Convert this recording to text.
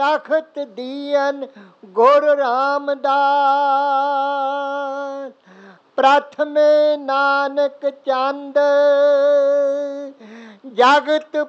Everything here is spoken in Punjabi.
ਤਖਤ ਦੀਨ ਗੁਰ ਰਾਮਦਾਸ। ਪ੍ਰਥਮੇ ਨਾਨਕ ਚੰਦ ਜਗਤ